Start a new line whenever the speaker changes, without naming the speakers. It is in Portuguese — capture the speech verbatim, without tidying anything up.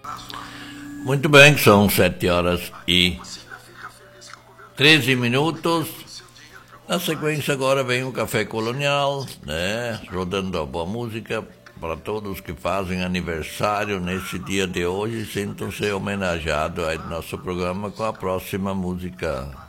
Muito bem, são sete horas e treze minutos. Na sequência agora vem o Café Colonial, né? Rodando a boa música para todos que fazem aniversário nesse dia de hoje. Sintam-se homenageados aí no nosso programa com a próxima música.